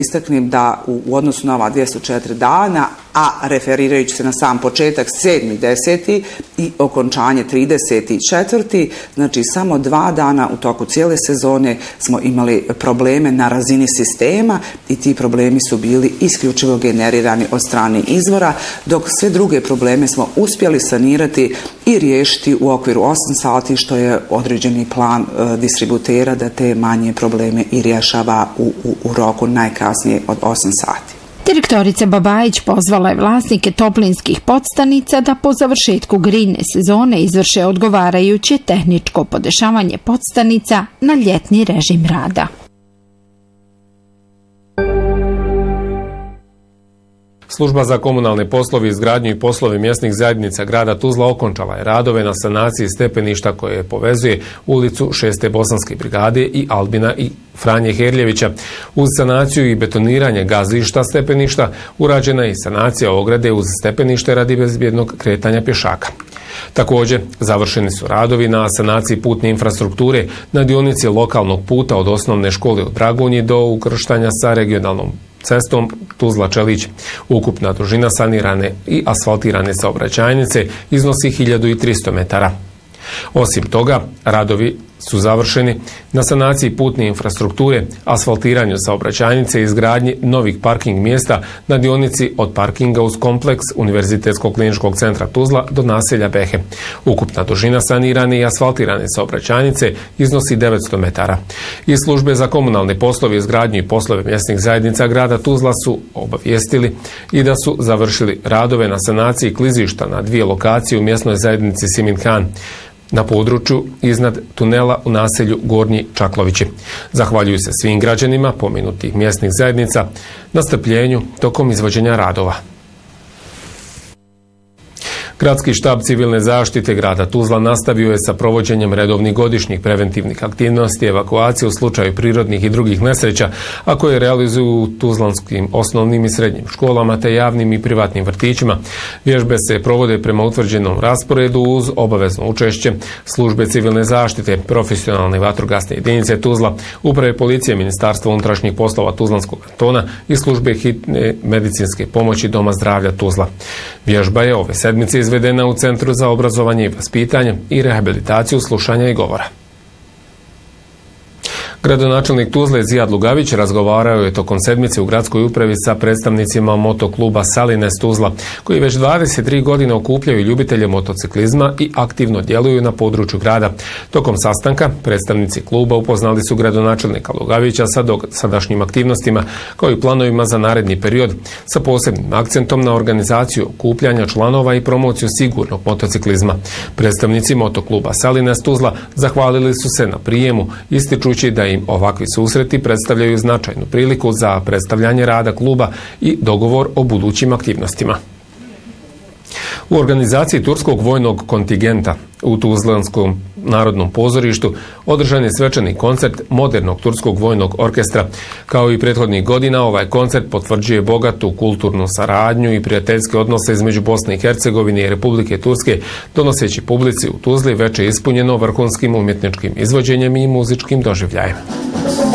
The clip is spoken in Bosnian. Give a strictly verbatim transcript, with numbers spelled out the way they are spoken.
Istaknem da u, u odnosu na ova dvjesto četiri dana, a referirajući se na sam početak sedmi deseti i okončanje trideset četvrti znači samo dva dana u toku cijele sezone smo imali probleme na razini sistema i ti problemi su bili isključivo generirani od strane izvora, dok sve druge probleme smo uspjeli sanirati i riješiti u okviru osam sati, što je određeni plan e, distributera da te manje probleme i rješava u, u, u roku najkasnije od osam sati. Direktorica Babajić pozvala je vlasnike toplinskih podstanica da po završetku grejne sezone izvrše odgovarajuće tehničko podešavanje podstanica na ljetni režim rada. Služba za komunalne poslove, izgradnju i poslove mjesnih zajednica grada Tuzla okončala je radove na sanaciji stepeništa koje povezuje ulicu šeste Bosanske brigade i Albina i Franje Herljevića. Uz sanaciju i betoniranje gazišta stepeništa urađena je i sanacija ograde uz stepenište radi bezbjednog kretanja pješaka. Također, završeni su radovi na sanaciji putne infrastrukture na dionici lokalnog puta od osnovne škole u Dragonji do ukrštanja sa regionalnom cestom Tuzla-Čelić. Ukupna dužina sanirane i asfaltirane saobraćajnice iznosi hiljadu tristo metara. Osim toga, radovi su završeni na sanaciji putne infrastrukture, asfaltiranju saobraćajnice i izgradnji novih parking mjesta na dionici od parkinga uz kompleks Univerzitetskog kliničkog centra Tuzla do naselja Behe. Ukupna dužina sanirane i asfaltirane saobraćajnice iznosi devetsto metara. Iz službe za komunalne poslove, izgradnju i poslove mjesnih zajednica grada Tuzla su obavijestili i da su završili radove na sanaciji klizišta na dvije lokacije u mjesnoj zajednici Siminkan na području iznad tunela u naselju Gornji Čaklovići. Zahvaljuju se svim građanima pomenutih mjesnih zajednica na strpljenju tokom izvođenja radova. Gradski štab civilne zaštite grada Tuzla nastavio je sa provođenjem redovnih godišnjih preventivnih aktivnosti evakuacije u slučaju prirodnih i drugih nesreća, a koje realizuju u tuzlanskim osnovnim i srednjim školama te javnim i privatnim vrtićima. Vježbe se provode prema utvrđenom rasporedu uz obavezno učešće službe civilne zaštite, profesionalne vatrogasne jedinice Tuzla, uprave policije, Ministarstva unutrašnjih poslova Tuzlanskog kantona i službe hitne medicinske pomoći Doma zdravlja Tuzla. Vježba je ove sedmice izvedena u Centru za obrazovanje i vaspitanje i rehabilitaciju slušanja i govora. Gradonačelnik Tuzle Zijad Lugavić razgovarao je tokom sedmice u gradskoj upravi sa predstavnicima motokluba Salines Tuzla, koji već dvadeset tri godine okupljaju ljubitelje motociklizma i aktivno djeluju na području grada. Tokom sastanka predstavnici kluba upoznali su gradonačelnika Lugavića sa sadašnjim aktivnostima kao i planovima za naredni period, sa posebnim akcentom na organizaciju okupljanja članova i promociju sigurnog motociklizma. Predstavnici motokluba Salines Tuzla zahvalili su se na prijemu, ističući da im ovakvi susreti predstavljaju značajnu priliku za predstavljanje rada kluba i dogovor o budućim aktivnostima. U organizaciji turskog vojnog kontingenta u Tuzlanskom narodnom pozorištu održan je svečani koncert modernog turskog vojnog orkestra. Kao i prethodnih godina, ovaj koncert potvrđuje bogatu kulturnu saradnju i prijateljske odnose između Bosne i Hercegovine i Republike Turske, donoseći publici u Tuzli veče ispunjeno vrhunskim umjetničkim izvođenjem i muzičkim doživljajem.